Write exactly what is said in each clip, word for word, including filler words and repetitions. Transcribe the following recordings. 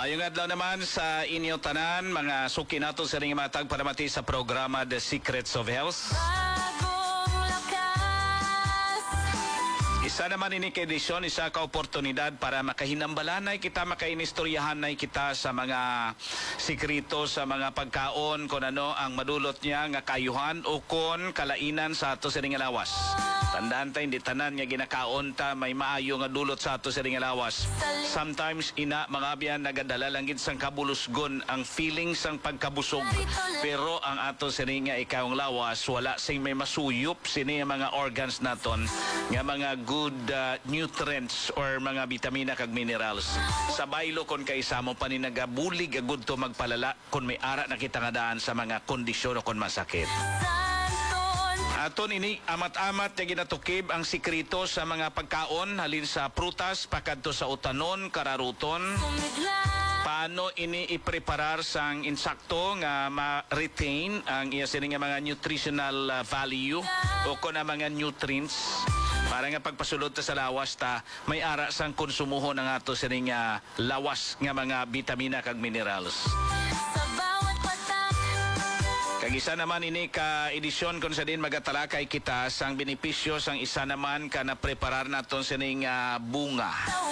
Maayong adlaw naman sa inyo tanan, mga suki nato sa ring matag para mati sa programa The Secrets of Health. Isa naman ini ka edisyon, isa ka oportunidad para makahinambalanay kita, makainistoryahanay kita sa mga sikrito sa mga pagkaon, kung ano ang madulot niya nga kayuhan o kon kalainan sa ato sa ring lawas. Tandaan ta, hindi tanan nga ginakaon ta may maayo nga dulot sa ato sa ring lawas. Sometimes ina mga biyan nagadala lang gid sang kabulusgon ang feeling sang pagkabusog, pero ang ato sa ring nga ikawong lawas wala sing may masuyop sini mga organs naton nga mga good uh, nutrients or mga vitamina kag minerals. Sa baylo kon kay samo pa ni nagabulig agud to magpalala kon may ara na kita nga daan sa mga kondisyon o kon masakit. Aton ini amat-amat nga ginatukib ang sikrito sa mga pagkaon halin sa prutas pakadto sa utanon, kararuton. Paano ini ipreparar sang insakto nga ma-retain ang iya sini nga mga nutritional uh, value o kon ang mga nutrients para nga pagpasulod ta sa lawas ta may ara sang konsumuhon ng ato sini nga lawas nga mga vitamina kag minerals. Kag isa naman ini ka edisyon kung sa din magatalakay kita sang benepisyo sang isa naman ka na preparar naton sining uh, bunga.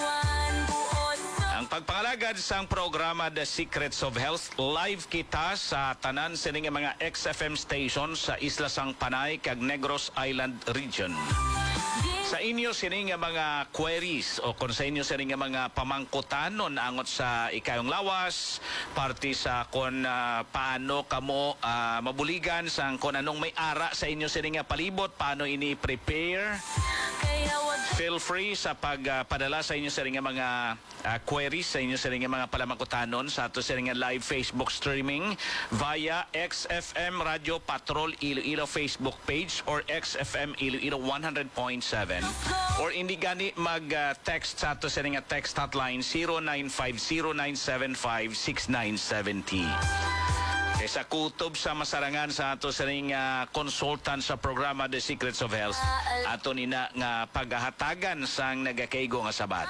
Ang pagpangalagad sang programa The Secrets of Health, live kita sa tanan sining mga X F M stations sa Isla Sang Panay kag Negros Island region. Sa inyo sining mga queries o kung sa inyo sining mga pamangkutanon angot sa ikayong lawas, party sa kung uh, paano kamo uh, mabuligan sang kung anong may ara sa inyo sining palibot, paano ini-prepare. Feel free sa pagpadala uh, sa inyo sining mga uh, queries sa inyo sining mga palamangkutanon sa ato sining live Facebook streaming via X F M Radio Patrol Iloilo Facebook page or X F M Iloilo one hundred point seven. Or hindi gani mag-text uh, sa ato sa nga text hotline zero nine five zero nine seven five six nine seven zero. Kaya sa kutob sa masarangan sa ato sa nga consultant sa programa The Secrets of Health, ato nina nga paghahatagan sang nagakaigo nga sabat.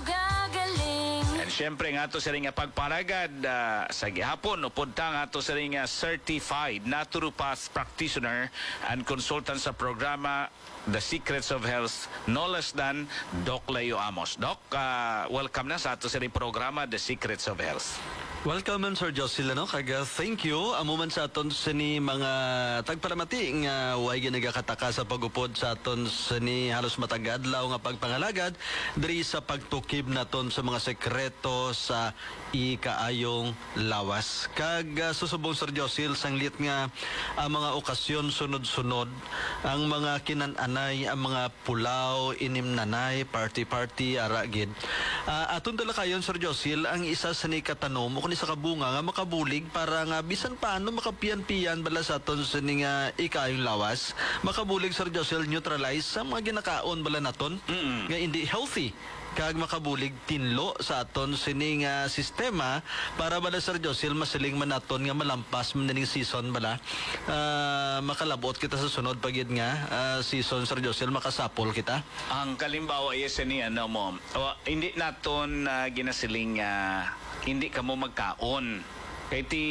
And syempre nga ato sa nga pagparagad uh, sa gihapon upod ta nga ato sa nga certified naturopath practitioner and consultant sa programa The Secrets of Health, no less than Doc Leo Amos. Doc, uh, welcome na sa ato sa programa The Secrets of Health. Welcome man Sir Josil, no? Kaga thank you amo man sa aton sini mga tagparamati nga way ginagakataka sa pagupod sa aton sini halos matagadlaw nga pagpangalagad diri sa pagtukib naton sa mga sekreto sa ikaayong lawas. Kag uh, susubong Sir Josil sanglit nga ang mga okasyon sunod-sunod, ang mga kinananay, ang mga pulaw, inimnanay, party-party, aragid. Uh, aton dala kayon Sir Josil ang isa sa ni katanom o sa kabunga nga makabulig para nga bisan paano makapian-pian bala sa aton sa nga ikayong lawas, makabulig Sir Josil neutralize sa mga ginakaon bala naton mm-hmm. nga hindi healthy kag makabulig tinlo sa aton sining uh, sistema para bala Sir Josil masiling man naton nga malampas man ning season bala uh, makalabot kita sa sunod pagid nga uh, season Sir Josil makasapol kita. Ang kalimbawa yes ni ano mo o, hindi naton uh, ginasiling uh, hindi kamo magkaon. Kaya ti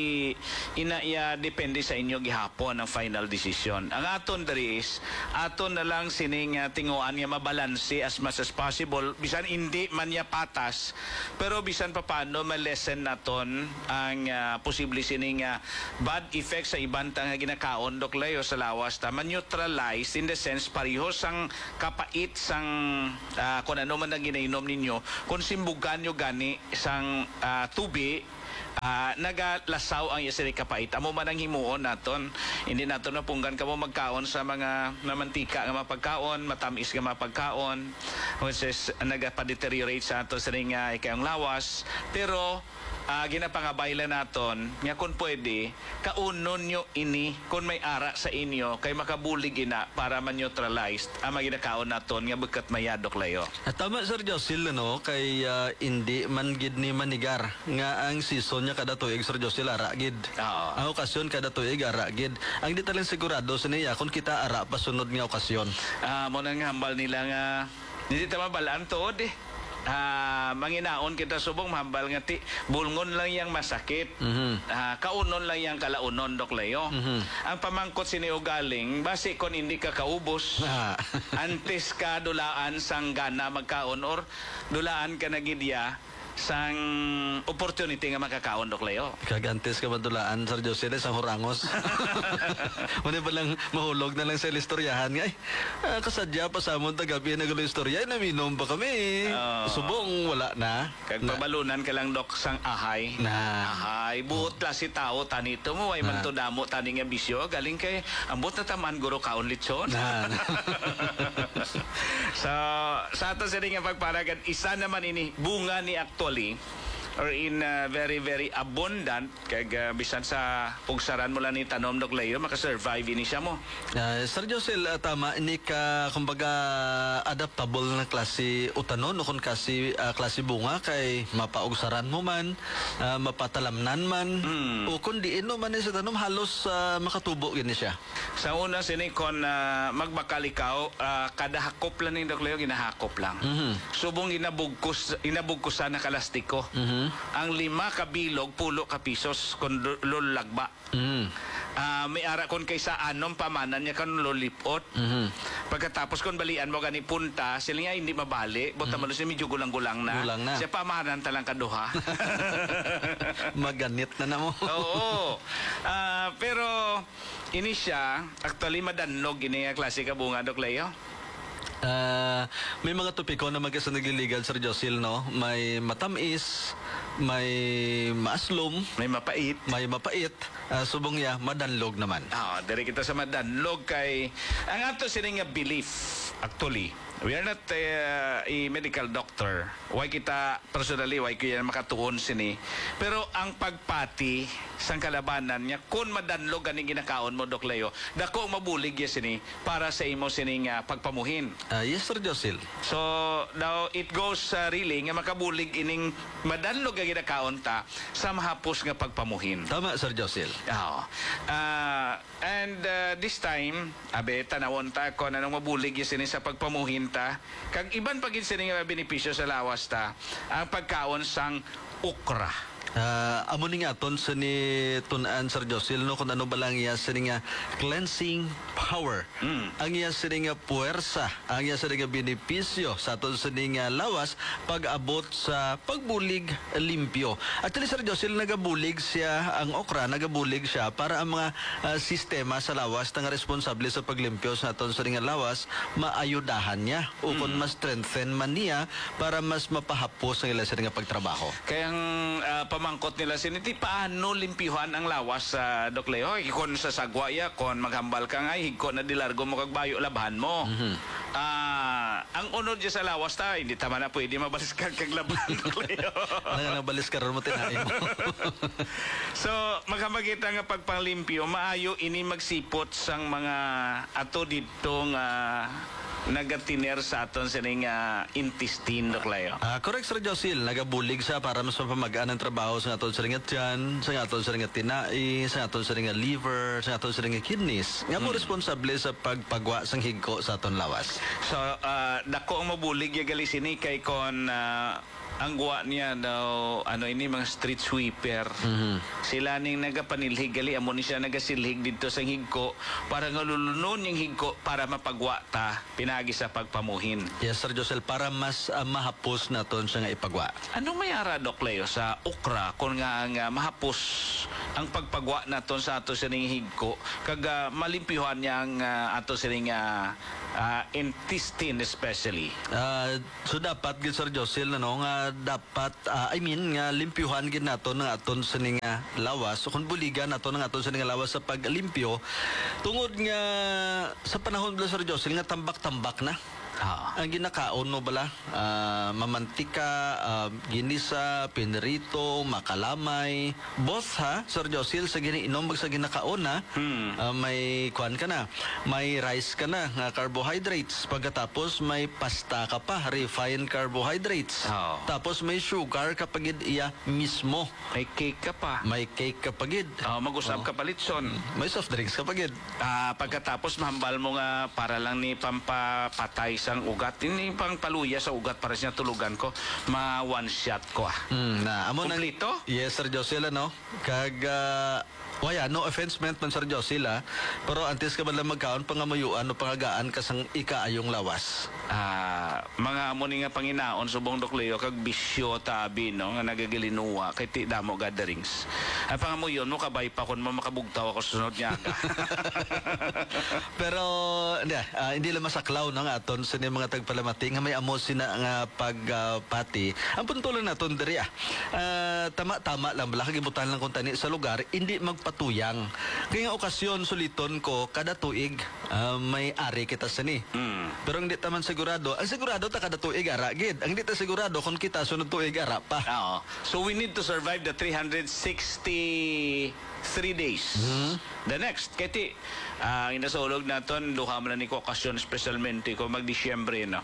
ina iya depende sa inyo gihapon ang final decision. Ang aton diri is aton na lang sining uh, tinguan nga mabalanse as much as possible bisan hindi man ya patas pero bisan pa paano ma-lessen naton ang uh, posible sining uh, bad effects sa ibang nga ginakaon Doc Leo sa lawas ta man-neutralize in the sense pareho sang kapait sang uh, kung ano man ang ginainom ninyo kung simbugan nyo gani sang uh, tubi. Uh, nagalasaw ang yasiri kapait. Amo man ang himuon naton. Hindi naton mapunggan kamo magkaon sa mga namantika nga mapagkaon, matamis nga mapagkaon, which is nagapadeteriorate sa ato sa ring uh, ikayong lawas. Pero uh, ginapangabayla naton nga kung pwede kaunon nyo ini kung may ara sa inyo kay makabulig ina para man-neutralized ang maginakaon naton nga bagkat mayadok layo. At tama Sir Josil no kay uh, hindi man gid ni manigar nga ang season niya kada tuig Sir Josil ara gid. Ang okasyon kada tuig ara gid. Ang di talang sigurado sa niya kung kita ara pasunod nga okasyon. Ah, uh, mo nang hambal nila nga hindi ta mabalaan tuod eh. Ah, manginaon kita subong mahambal nga ti bulngon lang yang masakit. Mhm. Ah, kaunon lang yang kalaunon Dok Leo. Mhm. Ang pamangkot sini ugaling basi kon hindi ka kaubos. Ah. Antes ka dulaan sang gana magkaon or dulaan ka na gidya sang opportunity nga makakaon Dok Leo. Kagantes ka madulaan, Sir Josel, sang hurangos. Muna ba lang mahulog na lang sa istoryahan nga, ay, ah, kasadya pa sa amon tagabi na gulo istorya, ay, naminom ba kami? Oo. Subong, wala na. Kag Na- pabalunan ka lang Dok sang ahay. Na. Ahay, buot la si tao tanito mo ay man Na. to damo tani nga bisyo galing kay ambot na taman guro kaon litson. Na. So, sa ato sa nga pagparagan, isa naman ini bunga ni actually or in uh, very very abundant kag uh, bisan sa pugsaran mo lang ni tanom Dok Leo makasurvive ini siya mo. Ah, Sir Josel, ah, tama, ini ka, kumbaga, adaptable na klase utanon, o kung kasi ah, klase bunga, kay mapaugsaran mo man, ah, mapatalamnan man, Hmm. o kung diin no man eh sa tanom, halos ah, makatubo gini siya. Sa una sini kon uh, magbakal ikaw uh, kada hakop lang ni Dok Leo ginahakop lang. Mhm. Subong inabugkos inabugkosan na kalastiko. Mhm. Ang lima ka bilog pulo ka pisos kon lulagba. Mhm. Ah, may ara kon kaysa anom pamanan niya kan lulipot. Mhm. Pagkatapos kon balian mo gani punta, sila nga hindi mabali, buta mm. medyo gulang-gulang na. Gulang na. Siya pamanan talang kaduha. Maganit na na mo. Oo. Ah, pero ini siya actually madanlog ini nga klase ka bunga Dok Leo. Ah, may mga topiko na magkasa nagliligan, Sir Josil, no? May matamis, may maaslom, May mapait. may mapait, ah, subong ya, madanlog naman. Ah, dari kita sa madanlog kay ang ato sini nga belief actually. We are not uh, a medical doctor. Why kita personally why kaya makatuon sini. Pero ang pagpati sang kalabanan niya kun madanlog ani ginakaon mo Dok Leo. Dako mabulig ya sini para sa imo sini nga pagpamuhin. Ah, yes, Sir Josil. So, now it goes uh, really nga makabulig ining madanlog nga ginakaon ta sa mahapos nga pagpamuhin. Tama, Sir Josil. Oo. Ah, and uh, this time, abe, tanawon ta kung anong mabulig yung sini sa pagpamuhin ta. Kag iban pagin sini nga benepisyo sa lawas ta, ang pagkaon sang ukra. Ah, amo ni nga ton sa ni tunan, Sir Josil, no, kung ano ba lang iya sa ni nga cleansing power. Mm. Ang iya sa ni nga puwersa, ang iya sa ni nga benepisyo sa ton sa ni nga lawas pag-abot sa pagbulig limpyo. At ni Sir Josil, nagabulig siya, ang okra, nagabulig siya para ang mga ah, sistema sa lawas na nga responsable sa paglimpyo sa ton sa ni nga lawas, maayudahan niya o kung mas strengthen man niya para mas mapahapos ang ila sa ni nga pagtrabaho. Kaya ang ah, pamangkot nila siniti paano limpyuhan ang lawas sa Dok Leo. Kung sa sagwa ya, kung maghambal ka nga, higko na dilargo mo kag bayo labhan mo. Ah, ang unod dyan sa lawas ta, hindi tama na pwede mabalis kag kag labhan Dok Leo. Ano nga nabalis ka ron mo tinahin mo? So, maghamagita nga pagpanglimpyo, maayo ini magsipot sang mga ato ditong uh, nagatiner sa aton sining uh, intestine, Dok Leo. Ah, correct, Sir Josil. Nagabulig siya para mas mapamagaan ang trabaho sa aton sa ringat tiyan, sa aton sa ringat tinai, sa aton sa ringat liver, sa aton sa ringat kidneys. Nga mo responsable sa pagpagwa sang higko sa aton lawas. So, uh, dako ang mabulig yung galisini kay kon uh, ang guwa niya daw, ano ini, mga street sweeper. Sila ning nagapanilhig, gali, amo ni siya nagasilhig dito sa higko para nga lulunon yung higko para mapagwa ta, pinagi sa pagpamuhin. Yes, Sir Josil, para mas ah, mahapos na ton siya nga ipagwa. Anong mayara, Dok Leo, sa ukra kung nga, nga mahapos ang pagpagwa naton sa ato sining higko kag uh, malimpyuhan niya ang uh, ato sining uh, uh, intestine especially. Ah, so dapat gid Sir Josil, ano nga dapat ah, I mean nga limpyuhan gid naton ng aton sa ni nga lawas. So kung buligan naton ng aton sa ni nga lawas sa paglimpyo tungod nga sa panahon bala, Sir Josil, nga tambak-tambak na. Ah. Ang ginakaon mo bala, ah, mamantika, ah, ginisa, pinrito, makalamay, both ha, Sir Josil, sa giniinom mag sa ginakaon na, Hmm. ah, may kuan ka na, may rice ka na, nga carbohydrates. Pagkatapos may pasta ka pa, refined carbohydrates. Oo. Tapos may sugar kapag iya mismo. May cake ka pa. May cake kapag Ah, mag-usap ka palitson. may soft drinks kapag Ah, pagkatapos mahambal mo nga para lang ni pampapatay sa sang ugat. Ini pang paluya sa ugat para siya tulugan ko. Ma one shot ko ah. Mm, na amo nang Kumplito? yes Sir Josil ano kag uh, waya no offense meant man Sir Josil ah, pero antes ka ba lang magkaon pangamuyuan o pangagaan kasang ikaayong lawas. Ah, mga amo ni nga panginaon subong Dokleo kag bisyo tabi no nga nagagilinuwa kay ti damo gatherings. Ang pangamuyon mo kabay pa kun mo makabugtaw ako sa sunod niya. Pero hindi, ah, hindi lang masaklaw no, nga aton sa mga tagpalamati nga may amo sina nga pagpati. Ang punto lang naton diri ah. Ah, tama-tama lang bala kagibutan lang kung tani sa lugar hindi magpatuyang. Kaya nga okasyon suliton ko kada tuig ah, may ari kita sa ni. Mm. Pero hindi taman sigurado. Ang sigurado ta kada tuig ara gid. Ang hindi ta sigurado kung kita sunod tuig ara pa. Oo. So we need to survive the three hundred sixty-three days. The next, kati, ang inasulog naton duha man ni ko okasyon specialmente ko mag-Disyembre no.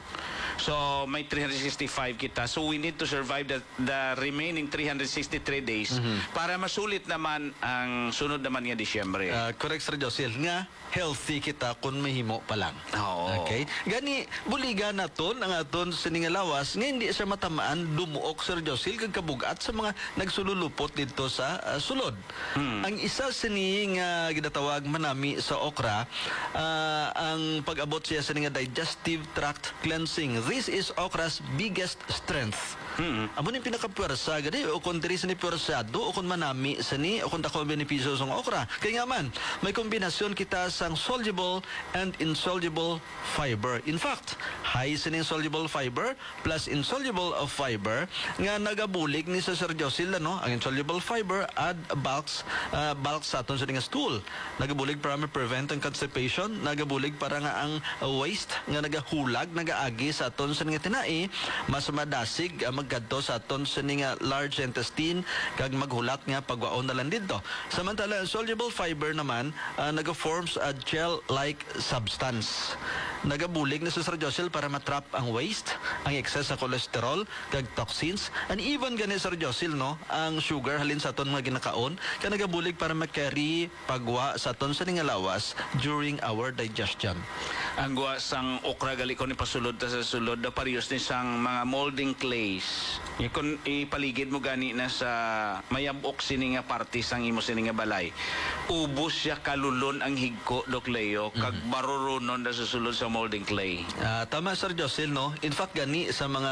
So may three hundred sixty-five kita. So we need to survive the, the remaining three hundred sixty-three days para masulit naman ang sunod naman nga Disyembre. Ah, correct Sir Josil nga healthy kita kung mahimo pa lang. Oo. Okay? Gani, buliga naton ang aton sa lawas nga hindi siya matamaan dumuok Sir Josil kag kabugat sa mga nagsululupot dito sa ah, sulod. Ang isa sini nga ginatawag manami sa okra ah, ang pag-abot siya sa nga digestive tract cleansing. This is okra's biggest strength. Mm. Amo ni pinakapwersa gani o kung diri sa ni pwersado o kung manami sa ni o kung dako benepisyo sa okra. Kaya nga man, may kombinasyon kita sang soluble and insoluble fiber. In fact, high sa ning soluble fiber plus insoluble of fiber nga nagabulig ni sa Sir Josil no, ang insoluble fiber add bulks uh, bulks sa aton sa ning stool. Nagabulig para ma-prevent ang constipation, nagabulig para nga ang uh, waste nga nagahulag, nagaagi sa aton sa ning tinai, mas madasig uh, magkadto sa aton sa ning uh, large intestine kag maghulak nga pagwaon na lang dito. Samantala ang soluble fiber naman uh, naga-forms a gel-like substance. Nagabulig na sa Sir Josil para matrap ang waste, ang excess sa cholesterol, kag toxins, and even gani Sir Josil no, ang sugar halin sa aton mga ginakaon, ka nagabulig para makarry pagwa sa aton sa ningalawas during our digestion. Ang guwa sang okra gali ko ni pasulod ta sa sulod da parehas ni sang mga molding clays. Yung kung ipaligid mo gani na sa mayabok sini nga parte sang imo sini nga balay. Ubos siya kalulon ang higko Dok Leo kag marurunon na sa sulod sa molding clay. Ah, tama Sir Josil no. In fact gani sa mga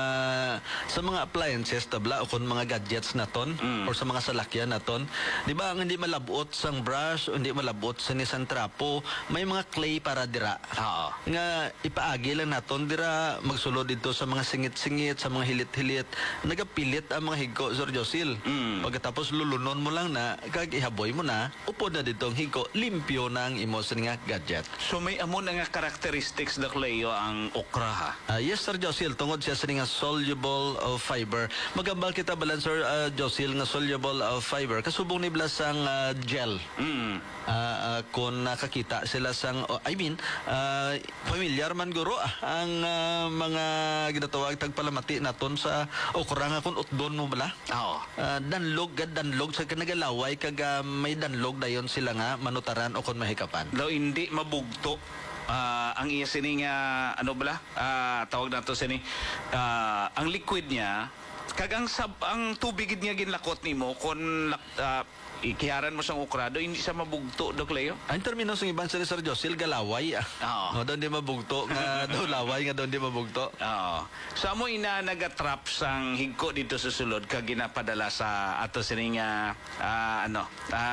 sa mga appliances tabla o kun mga gadgets naton Mm. or sa mga salakyan naton, di ba ang hindi malabot sang brush o hindi malabot sa nisang trapo, may mga clay para dira. Oo. Nga ipaagi lang naton dira magsulod dito sa mga singit-singit, sa mga hilit-hilit, nagapilit ang mga higko Sir Josil. Mm. Pagkatapos lulunon mo lang na kag ihaboy mo na, upod na dito ang higko, limpyo na ang imo sa nga gadget. So may amo na nga characteristics Dok Leo ang okra ha. Ah, yes, Sir Josil, tungod siya sa nga soluble of fiber. Magambal kita balan, Sir uh, Josil, nga soluble of fiber. Kasubong ni Blasang uh, gel. Mm. Ah, ah, kung nakakita sila sang, oh, I mean, ah, familiar man guro ah, ang ah, mga ginatawag tagpalamati naton sa okra nga kung utdon mo bala. Oo. Ah, danlog, gad danlog sa kanagalaway kag ah, may danlog dayon sila nga manutaran o kung mahikapan. Daw hindi mabugto. Ah, ang iya sini nga ano bala? Ah, tawag nato sini. Ah, ang liquid niya kag ang sab ang tubig gid nga ginlakot nimo kon lak- ah, ikiharan mo sang ukrado hindi siya mabugto Dok Leo. Ang termino sa iban sa Sir Josil galaway ah. Oo. No, doon di mabugto nga daw laway nga doon di mabugto. Oo. Sa mo ina nagatrap sang higko dito sa sulod kag ginapadala sa ato sini nga ah, ano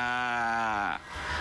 ah,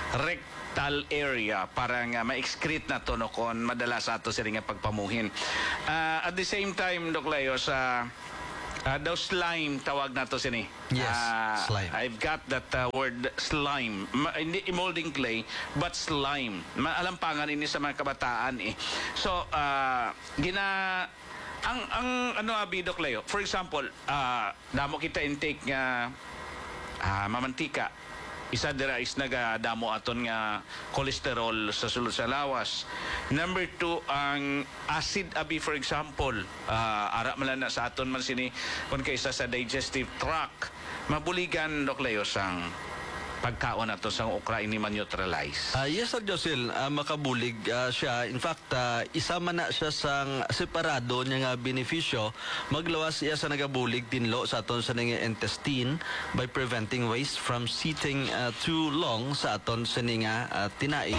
rectal area para nga ma-excrete na to no kon madala sa ato sini nga pagpamuhin. Ah, at the same time Dok Leo sa Ah, daw slime tawag na to sini. Yes, Ah, slime. I've got that uh, word slime. Ma, hindi molding clay, but slime. Maalampangan ini sa mga kabataan eh. So, ah, gina ang ang ano abi Dok Leo. For example, ah, damo kita intake nga ah, mamantika. Isa dira is nagadamo aton nga cholesterol sa sulod sa lawas. Number two, ang acid abi for example, ah, ara man lang na sa aton man sini kun kaysa sa digestive tract. Mabuligan Dok Leo sang pagkaon nato sa okra ini man neutralize. Ah, yes, Sir Josil, ah, makabulig ah, siya. In fact, ah, isama na siya sang separado niya nga benepisyo. Maglawas siya sa nagabulig tinlo sa aton sa nga intestine by preventing waste from sitting ah, too long sa aton sa nga ah, tinai.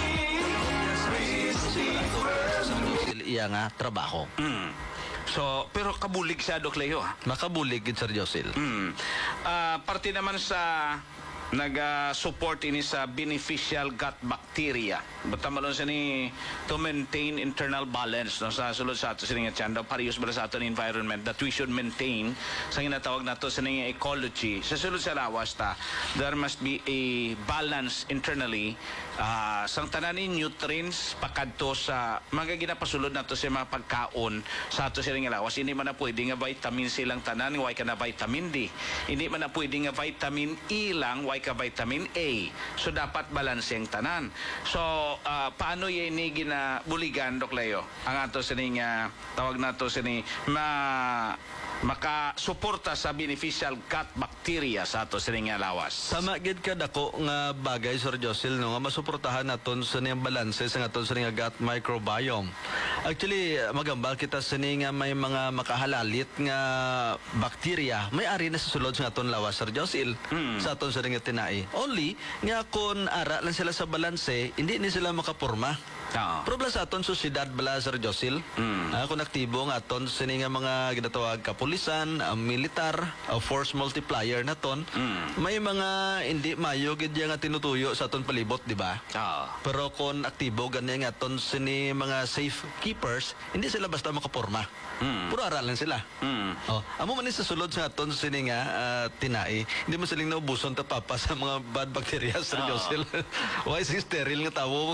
Separado sa Josil iya nga trabaho. Mm. So, pero kabulig siya, Doc Leo. ah. Makabulig gid, Sir Josil. Mm. Ah, parte naman sa naga-support ini sa beneficial gut bacteria. Basta malon siya ni to maintain internal balance no, sa sulod sa ato sining tiyan daw parehas ba sa aton environment that we should maintain sa ginatawag nato sa ning ecology. Sa sulod sa lawas ta, there must be a balance internally uh, sang tanan ni nutrients pakadto sa mga ginapasulod nato sa mga pagkaon sa ato sining lawas. Hindi man na pwede nga vitamin C lang tanan, why ka na vitamin D. Hindi man na pwede nga vitamin E lang, why ka vitamin A. So dapat balanse ang tanan. So uh, paano yan ni ginabuligan, Doc Leo? Ang ato sining uh, tawag nato sini ma makasuporta sa beneficial gut bacteria sa ato sining nga lawas. Sama gid ka dako nga bagay, Sir Josil, no, nga masuportahan naton sa niyang balanse sa aton sa nga gut microbiome. Actually, magambal kita sa ni nga may mga makahalalit nga bacteria may ari na sa sulod sa aton lawas, Sir Josil, Mm. sa aton sa nga tinai. Only nga kun ara lang sila sa balanse, hindi ni sila makaporma. Oo. Pero sa aton susidad bala, Sir Josil, Mm. ah, kung aktibo nga aton sa ni nga mga ginatawag kapulisan, ah, militar, ah, force multiplier na ton, Mm. may mga hindi mayo gid nga tinutuyo sa aton palibot, di ba? Oo. Pero kung aktibo ganyan nga aton sini mga safekeepers, hindi sila basta makaporma. Mm. Puro aralan sila. Mm. Oh, amo man ni sa sulod sa aton sini nga ah, tinai, hindi mo siling naubuson ta papa sa mga bad bacteria, Sir Oo. Josil. Why sing sterile nga tawo mo?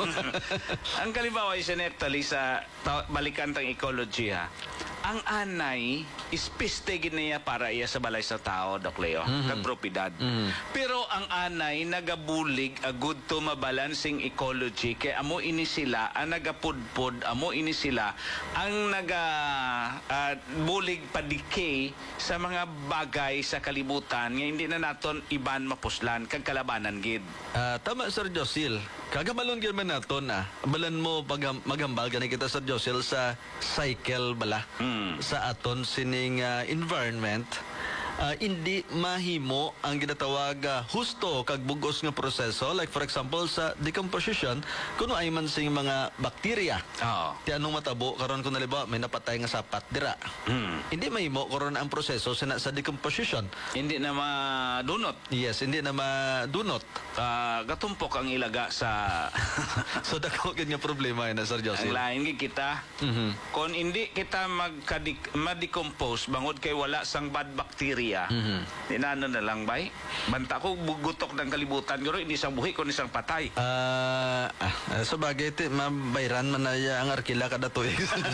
Ang kalimbawa ay sinetali sa ta- balikan tang ecology ha. Ang anay ispiste gid niya para iya sa balay sa tao, Doc Leo, kag propiedad. Pero ang anay nagabulig a good to mabalancing ecology kay amo ini sila ang nagapudpod, amo ini sila ang naga ah, bulig pa decay sa mga bagay sa kalibutan nga hindi na naton iban mapuslan kag kalabanan gid. Ah, tama, Sir Josil. Kagamalon gyud man naton ah. Balan mo pag magambal gani kita, Sir Josil, sa cycle bala Mm. sa aton sining ah, environment. Ah, hindi mahimo ang ginatawag ah, husto kag bugos nga proseso, like for example sa decomposition kuno ay man sing mga bakterya. Oo. Ti anong matabo karon kun naliba may napatay nga sapat dira. Mm. Hindi mahimo karon ang proseso sa, sa decomposition. Hindi na madunot. Yes, hindi na madunot. Ah, gatumpok ang ilaga sa So dako gid nga problema yun na, Sir ang Josil. lain gid kita. Mhm. Kung hindi kita magkadik ma-decompose bangod kay wala sang bad bacteria, Mhm. inano na lang bay. Banta ko bugutok ng kalibutan guro hindi sang buhi kun isang patay. Ah, ah, sa bagay ti mabayran man na ya ang arkila kada tuig.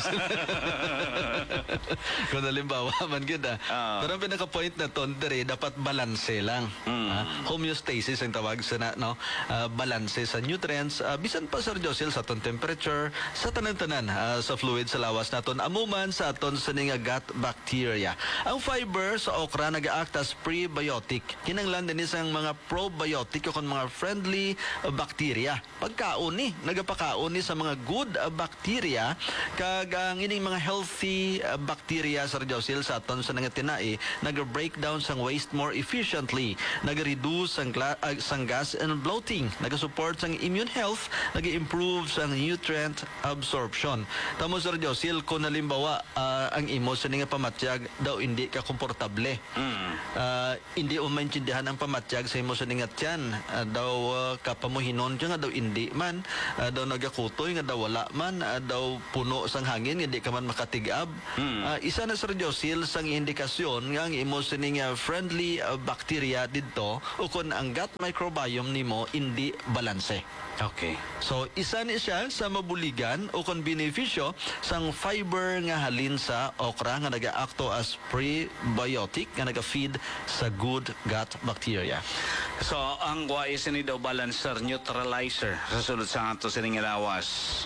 Kung halimbawa man gid ah. Ah. Pero ang pinaka point na ton dere dapat balanse lang. Mm. Ah, homeostasis ang tawag sa na, no. Ah, balanse sa nutrients, ah, bisan pa, Sir Josil, sa aton temperature, sa tanan-tanan ah, sa fluid sa lawas naton amuman sa aton sa nga gut bacteria. Ang fiber sa okra nag-act as prebiotic. Kinanglan din isang mga probiotic o kung mga friendly uh, bacteria. Pagkaon ni, nagapakaon ni sa mga good uh, bacteria kag ang ining mga healthy uh, bacteria, Sir Josil, sa aton sa nga tinai, nag-break down sang waste more efficiently, nag-reduce sang, gla- uh, sang gas and bloating, nag-support sang immune health, nag-improve sang nutrient absorption. Tamo, Sir Josil, kung halimbawa uh, ang imo sa nga pamatyag daw hindi ka komportable. Mm. Ah, hindi o maintindihan ang pamatyag sa imo sa ningat yan. Ah, daw uh, kapamuhinon dyan nga daw hindi man. Ah, daw nagakutoy nga daw wala man. Ah, daw puno sang hangin nga hindi ka man makatigab. Mm. Ah, isa na, Sir Josil, sang indikasyon nga ang imo sa nga friendly ah, bacteria dito o kung ang gut microbiome nimo hindi balanse. Okay. So, isa ni siya sa mabuligan o kung beneficyo sang fiber nga halin sa okra nga nag-aakto as prebiotic nga naga-feed sa good gut bacteria. So, ang wa is ni daw balancer neutralizer sa sulod sa ato sining lawas.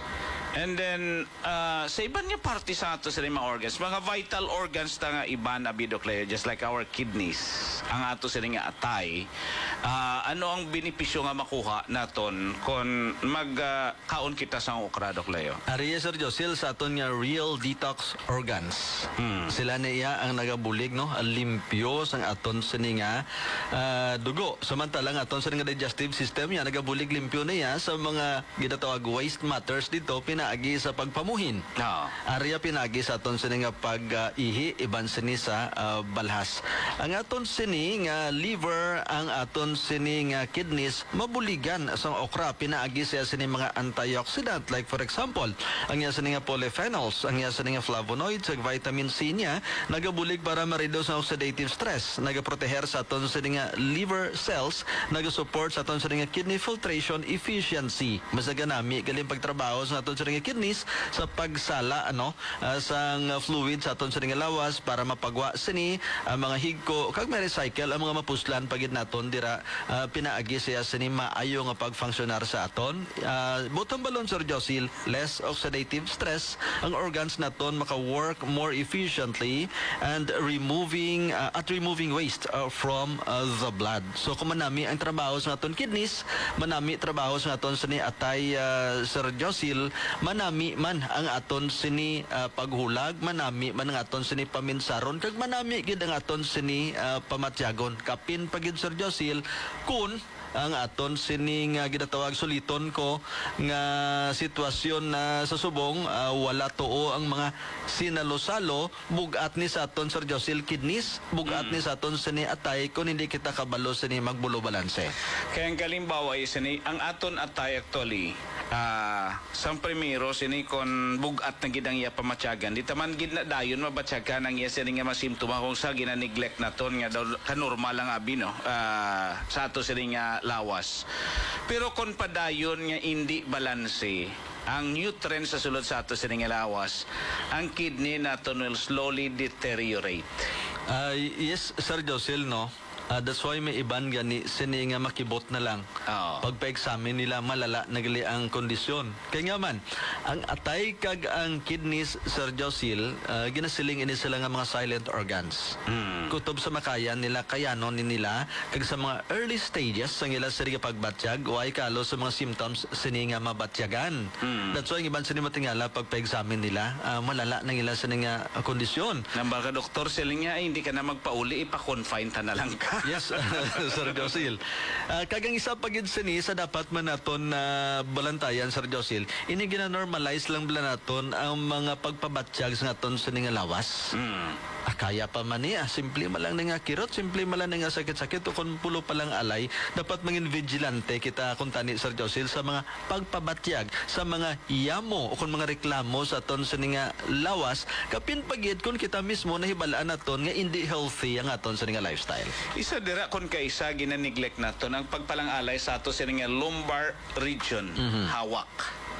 And then, uh, sa iban nga parte sa ato sa mga organs, mga vital organs na nga iba na bidokleyo, just like our kidneys, ang ato sa nga atay, uh, ano ang benepisyo nga makuha naton kung magkaon kita sa okra, dokleyo? Ariya Sir Josil sa aton nga real detox organs. Hmm. Sila na iya ang nagabulig no, limpyo sang aton sini nga ah, dugo. Samantalang aton sini nga digestive system ya nagabulig limpyo na iya sa mga ginatawag waste matters dito pinaagi sa pagpamuhin. No. Ariya pinagi sa aton sini nga pag-ihi iban sini sa ah, balhas. Ang aton sini nga liver, ang aton sini nga kidneys mabuligan sa okra pinaagi siya sini mga antioxidant like for example, ang iya sini nga polyphenols, ang iya sini nga flavonoids, ag vitamin C niya nagabulig para ma-reduce ang oxidative stress, nagaproteher sa aton sini nga liver cells, nagasupport sa aton sini nga kidney filtration efficiency. Masaganami galing pagtrabaho sa aton sini nga kidneys sa pagsala ano uh, sang fluid sa aton sini nga lawas para mapagwa sini ang mga higko kag ma-recycle ang mga mapuslan pagid naton dira uh, pinaagi siya sini maayo nga pagfunksionar sa aton. Uh, bottom balon Sir Josil, less oxidative stress ang organs naton maka-work more efficiently and removing uh, at removing waste uh, from uh, the blood. So kung manami ang trabaho sa aton kidneys, manami trabaho sa aton sini atay uh, Sir Josil, manami man ang aton sini uh, paghulag, manami man ang aton sini paminsaron kag manami gid ang aton sini uh, pamatyagon. Kapin pagid Sir Josil kun ang aton sini nga ginatawag suliton ko nga sitwasyon na sa subong uh, wala tuo ang mga sinalo-salo bugat ni sa aton Sir Josil kidneys bugat mm. ni sa aton sini atay kung hindi kita kabalo sini magbulo balanse. Kaya ang kalimbawa is sini, ang aton atay actually, uh, sa primero sini kon bugat na gidang iya pamatyagan, di taman gid na dayon mabatyagan ang iya sini nga masimptoma kung sa gina-neglect naton nga daw kanormal lang abi no, uh, sa ato sini nga lawas. Pero kung padayon nga hindi balanse ang nutrients sa sulod sa ato sini nga lawas, ang kidney naton will slowly deteriorate. Uh, yes, Sir Josil, no? Uh, that's why may iban gani sini nga makibot na lang. Oo. Pagpa-examine nila malala nagali ang kondisyon. Kaya nga man, ang atay kag ang kidneys Sir Josil, uh, ginasiling ini sila nga mga silent organs. Mm. Kutob sa makayan nila kayanon ni nila kag sa mga early stages sa ila siri nga pagbatyag way kalo sa mga symptoms sini nga mabatyagan. Mm. That's why iban sini matingala pagpa-examine nila uh, malala nang ila sini nga uh, kondisyon. Nambal ka doktor sila nga ay hindi ka na magpauli, ipa-confine ta na lang ka. Yes, Sir Josil. Uh, kagang isa pagid sini sa dapat man naton na uh, balantayan, Sir Josil, ini gina-normalize lang bala naton ang mga pagpabatsyag sa naton sini nga lawas. Mm. Ah, kaya pa man niya, simple malang nga kirot, simple malang nga sakit-sakit o kung pulo palang alay, dapat mangin vigilante kita kung tani Sir Josil sa mga pagpabatyag, sa mga yamo o kung mga reklamo sa aton sini nga lawas, kapin pagid kung kita mismo nahibalaan naton nga hindi healthy ang aton sini nga lifestyle. Isa dira kon kaisa gina-neglect naton ang pagpalang-alay sa ato sini nga lumbar region, Mhm. hawak.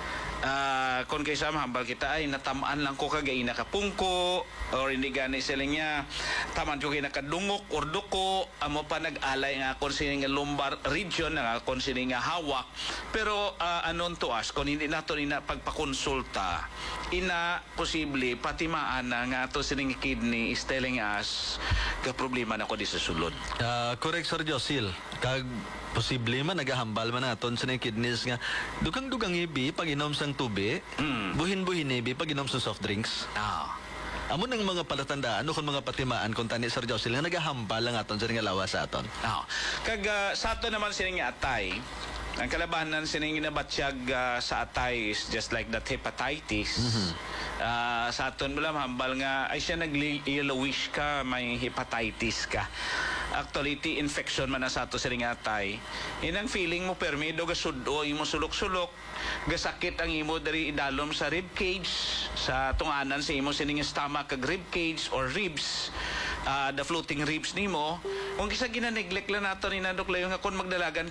Ah, kon kaysa mahambal kita ay natamaan lang ko kagay nakapungko or hindi gani sila niya taman ko kay nakadungok or duko amo pa nag-alay nga kon sini nga lumbar region nga kon sini nga hawak pero ah, anon to us kon hindi nato ina pagpakonsulta ina posible patimaan na nga to sini nga kidney is telling us ka problema na ko di sa sulod. Uh, correct, Sir Josil. Kag posible man nagahambal man naton sa mga kidneys nga dugang-dugang ibi pag inom sang tubi, Mm. buhin-buhin ibi pag inom sa soft drinks. Ah. Amo nang mga palatandaan o kung mga patimaan kung tani Sir Josil nga nagahambal lang aton sa nga lawas sa aton. Ah, kag uh, sa ato naman sining nga atay, ang kalabanan sining ginabatsyag uh, sa atay is just like that hepatitis. Mhm. Ah, sa aton bala hambal nga ay siya nag-yellowish ka, may hepatitis ka. Actually, ti infection man na sa ato sining nga atay. Inang feeling mo permido ga sudo imo sulok-sulok, gasakit ang imo diri idalom sa rib cage, sa tunganan sa imo sining stomach kag rib cage or ribs. Uh, the floating ribs nimo kung kisa gina-neglect lang nato ni Nadok Layo nga kung magdalagan